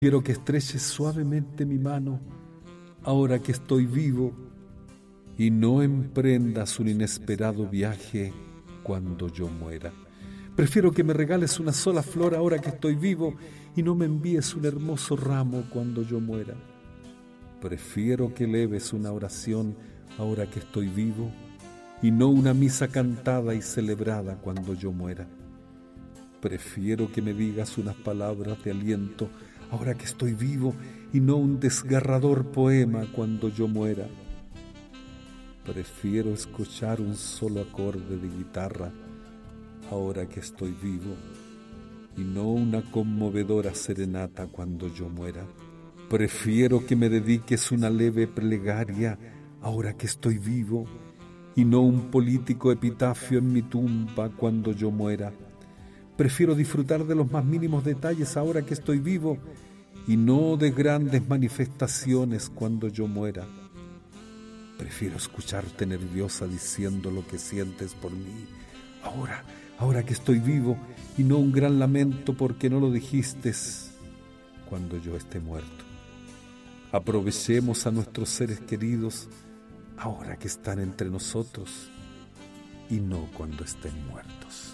Quiero que estreches suavemente mi mano ahora que estoy vivo y no emprendas un inesperado viaje cuando yo muera. Prefiero que me regales una sola flor ahora que estoy vivo y no me envíes un hermoso ramo cuando yo muera. Prefiero que eleves una oración ahora que estoy vivo y no una misa cantada y celebrada cuando yo muera. Prefiero que me digas unas palabras de aliento ahora que estoy vivo y no un desgarrador poema cuando yo muera. Prefiero escuchar un solo acorde de guitarra ahora que estoy vivo y no una conmovedora serenata cuando yo muera. Prefiero que me dediques una leve plegaria ahora que estoy vivo y no un político epitafio en mi tumba cuando yo muera. Prefiero disfrutar de los más mínimos detalles ahora que estoy vivo y no de grandes manifestaciones cuando yo muera. Prefiero escucharte nerviosa diciendo lo que sientes por mí ahora que estoy vivo y no un gran lamento porque no lo dijiste cuando yo esté muerto. Aprovechemos a nuestros seres queridos ahora que están entre nosotros y no cuando estén muertos.